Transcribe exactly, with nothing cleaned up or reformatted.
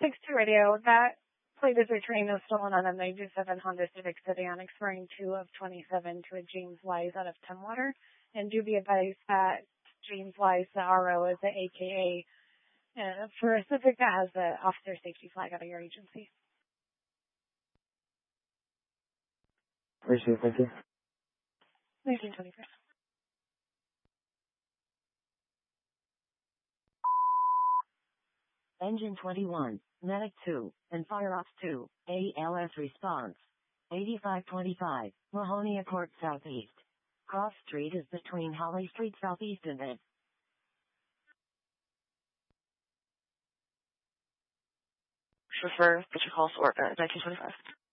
six two Radio, that plate is returning no stolen on a ninety-seven Honda Civic sedan expiring two of twenty-seven to a James Wise out of Tumwater. And do be advised that James Wise, the R O, is the A K A uh, for a Civic that has the officer safety flag out of your agency. Appreciate it, thank you. nineteen twenty-four. Engine twenty-one, Medic two, and Fire Ops two, A L S response. eighty-five twenty-five, Mahonia Court Southeast. Cross Street is between Holly Street Southeast and Ed. Chauffeur, put your call to order, nineteen twenty-five.